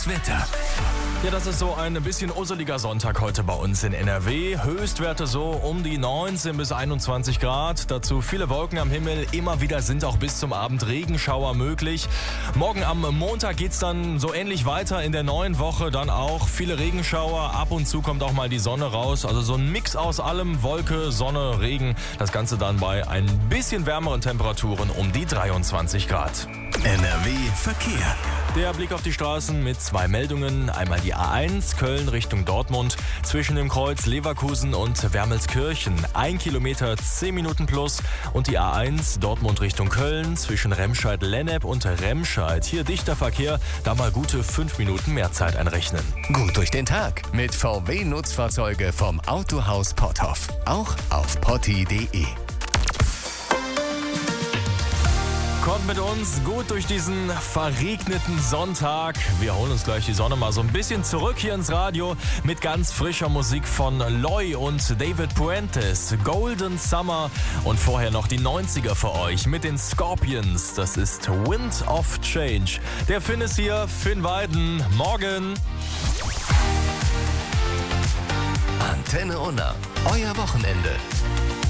das Wetter. Ja, das ist so ein bisschen usseliger Sonntag heute bei uns in NRW. Höchstwerte so um die 19 bis 21 Grad. Dazu viele Wolken am Himmel. Immer wieder sind auch bis zum Abend Regenschauer möglich. Morgen am Montag geht's dann so ähnlich weiter in der neuen Woche. Dann auch viele Regenschauer. Ab und zu kommt auch mal die Sonne raus. Also so ein Mix aus allem. Wolke, Sonne, Regen. Das Ganze dann bei ein bisschen wärmeren Temperaturen um die 23 Grad. NRW Verkehr. Der Blick auf die Straßen mit zwei Meldungen. Einmal die A1 Köln Richtung Dortmund zwischen dem Kreuz Leverkusen und Wermelskirchen. 1 Kilometer 10 Minuten plus. Und die A1 Dortmund Richtung Köln zwischen Remscheid-Lennep und Remscheid. Hier dichter Verkehr, da mal gute 5 Minuten mehr Zeit einrechnen. Gut durch den Tag mit VW-Nutzfahrzeuge vom Autohaus Potthoff. Auch auf potti.de. Kommt mit uns gut durch diesen verregneten Sonntag. Wir holen uns gleich die Sonne mal so ein bisschen zurück hier ins Radio mit ganz frischer Musik von Loy und David Puentes. Golden Summer und vorher noch die 90er für euch mit den Scorpions. Das ist Wind of Change. Der Finn ist hier, Finn Weiden. Morgen. Antenne Unna, euer Wochenende.